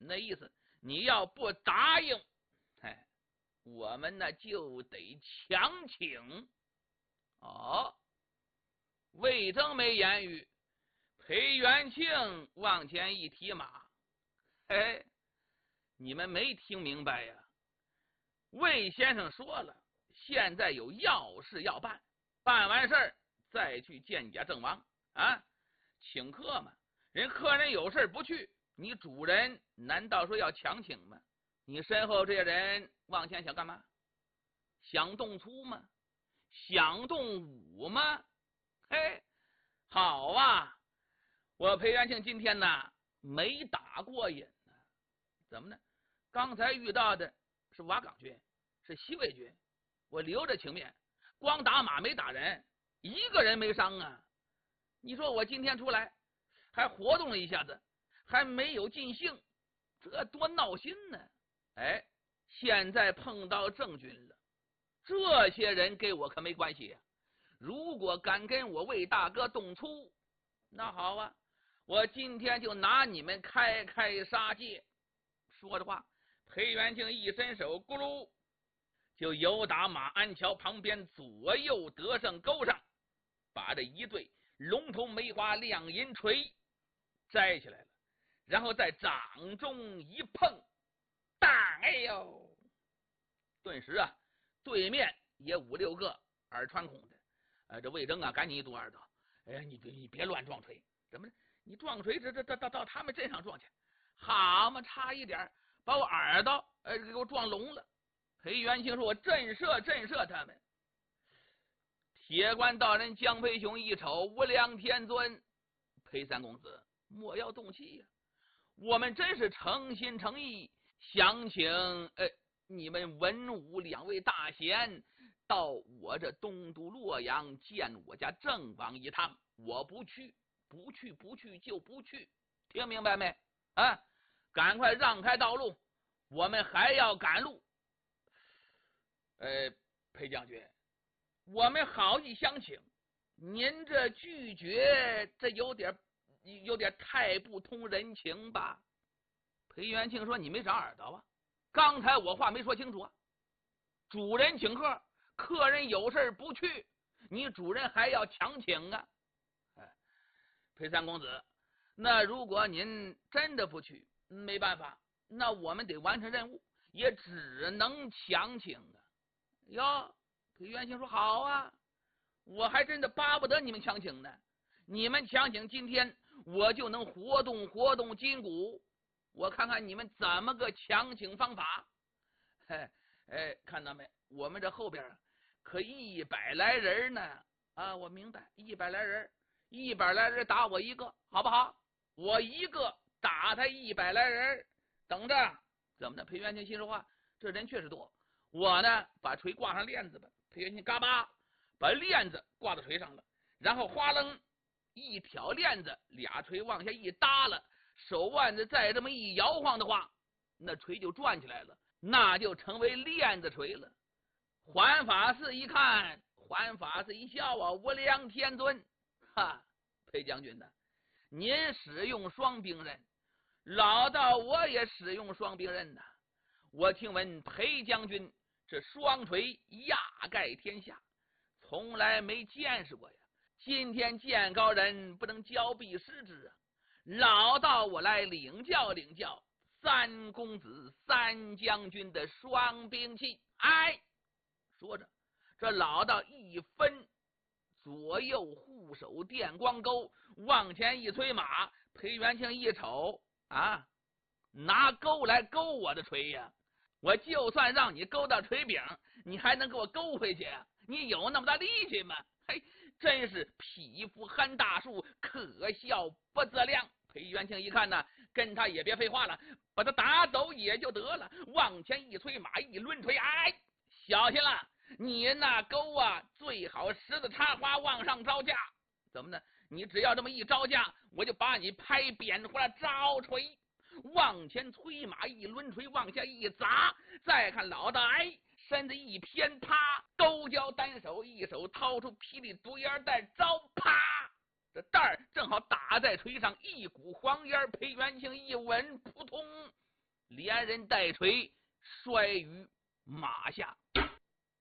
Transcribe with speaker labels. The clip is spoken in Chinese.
Speaker 1: 那意思你要不答应，哎，我们呢就得强请。哦，魏征没言语，裴元庆往前一提马，哎，你们没听明白呀？魏先生说了，现在有要事要办，办完事儿再去见贾郑王啊，请客嘛。人客人有事不去，你主人难道说要强请吗？你身后这些人往前想干嘛？想动粗吗？想动武吗？嘿，好啊！我裴元庆今天呢没打过瘾呢，怎么呢？刚才遇到的是瓦岗军，是西魏军，我留着情面，光打马没打人，一个人没伤啊！你说我今天出来还活动了一下子，还没有尽兴，这多闹心呢！哎，现在碰到郑军了，这些人跟我可没关系呀。如果敢跟我魏大哥动粗，那好啊，我今天就拿你们开杀戒。说着话，裴元庆一伸手，咕噜就由打马鞍桥旁边左右得胜钩上，把这一对龙头梅花亮银锤摘起来了，然后在掌中一碰，当！哎呦！顿时啊，对面也5、6个耳穿孔的。这魏征啊，赶紧一嘟耳朵，哎，你别乱撞锤，怎么你撞锤这到他们阵上撞去？好嘛，差一点把我耳朵给我撞聋了。裴元庆说：“我震慑他们。”铁关道人江飞雄一瞅，无量天尊，裴三公子莫要动气呀，我们真是诚心诚意想请你们文武2位大贤到我这东都洛阳见我家郑王一趟，我不去就不去，听明白没？啊，赶快让开道路，我们还要赶路。裴将军，我们好意相请，您这拒绝，这有点太不通人情吧？裴元庆说：“你没长耳朵啊？刚才我话没说清楚啊！主人请客，客人有事不去，你主人还要强请啊！”裴三公子，那如果您真的不去，没办法，那我们得完成任务，也只能强请啊。哟，裴元庆说：“好啊，我还真的巴不得你们强请呢。你们强请，今天我就能活动筋骨。我看看你们怎么个强请方法。”看到没？我们这后边可100来人呢。啊，我明白，100来人打我一个，好不好？我一个打他100来人，等着。怎么的？裴元庆心说话，这人确实多。我呢，把锤挂上链子吧。裴元庆嘎巴把链子挂到锤上了，然后哗楞一挑链子，2锤往下一搭了，手腕子再这么一摇晃的话，那锤就转起来了，那就成为链子锤了。环法师一看，环法师一笑啊，无量天尊，哈，裴将军呢，您使用双兵刃，老道我也使用双兵刃呐。我听闻裴将军这双锤压盖天下，从来没见识过呀。今天见高人，不能交臂失之啊！老道我来领教三公子三将军的双兵器。哎，说着，这老道一分左右护手电光钩，往前一催马。裴元庆一瞅啊，拿钩来勾我的锤呀！我就算让你勾到锤柄，你还能给我勾回去啊？你有那么大力气吗？嘿，真是匹夫撼大树，可笑不自量。裴元庆一看呢，跟他也别废话了，把他打走也就得了。往前一催马，一抡锤，哎，小心了，你那钩啊，最好十字插花往上招架。怎么呢？你只要这么一招架，我就把你拍扁回来招锤。往前催马，一抡锤往下一砸，再看老大，哎，身子一偏，啪，勾交单手，一手掏出霹雳毒烟弹，招，啪，这弹儿正好打在锤上，一股黄烟。裴元庆一闻，扑通， 连人带锤摔于马下。